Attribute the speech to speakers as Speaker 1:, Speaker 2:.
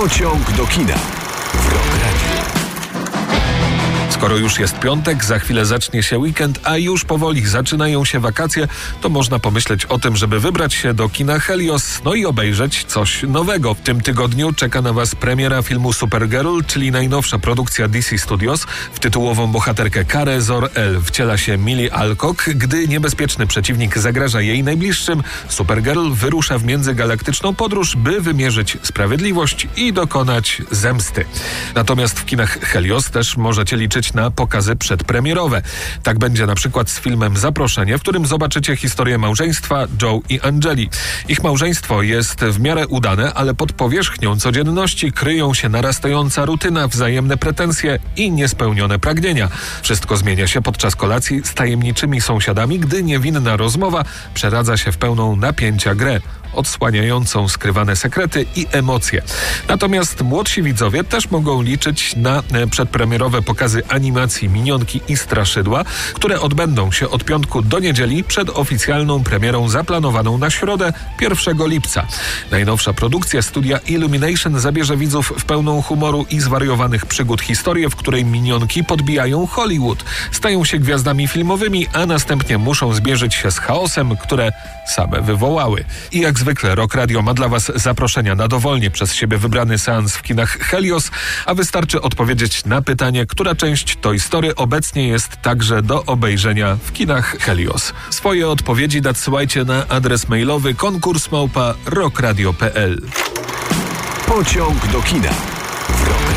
Speaker 1: Pociąg do kina w Rock Radio.
Speaker 2: Skoro już jest piątek, za chwilę zacznie się weekend, a już powoli zaczynają się wakacje, to można pomyśleć o tym, żeby wybrać się do kina Helios, no i obejrzeć coś nowego. W tym tygodniu czeka na Was premiera filmu Supergirl, czyli najnowsza produkcja DC Studios. W tytułową bohaterkę Karę Zor-El wciela się Millie Alcock. Gdy niebezpieczny przeciwnik zagraża jej najbliższym, Supergirl wyrusza w międzygalaktyczną podróż, by wymierzyć sprawiedliwość i dokonać zemsty. Natomiast w kinach Helios też możecie liczyć na pokazy przedpremierowe. Tak będzie na przykład z filmem Zaproszenie, w którym zobaczycie historię małżeństwa Joe i Angeli. Ich małżeństwo jest w miarę udane, ale pod powierzchnią codzienności kryją się narastająca rutyna, wzajemne pretensje i niespełnione pragnienia. Wszystko zmienia się podczas kolacji z tajemniczymi sąsiadami, gdy niewinna rozmowa przeradza się w pełną napięcia grę, odsłaniającą skrywane sekrety i emocje. Natomiast młodsi widzowie też mogą liczyć na przedpremierowe pokazy animacji Minionki i Straszydła, które odbędą się od piątku do niedzieli przed oficjalną premierą zaplanowaną na środę 1 lipca. Najnowsza produkcja studia Illumination zabierze widzów w pełną humoru i zwariowanych przygód historię, w której minionki podbijają Hollywood, stają się gwiazdami filmowymi, a następnie muszą zmierzyć się z chaosem, które same wywołały. I jak zwykle Rock Radio ma dla Was zaproszenia na dowolnie przez siebie wybrany seans w kinach Helios, a wystarczy odpowiedzieć na pytanie, która część Toy Story obecnie jest także do obejrzenia w kinach Helios. Swoje odpowiedzi nadsyłajcie na adres mailowy konkurs@rockradio.pl.
Speaker 1: Pociąg do kina w Rock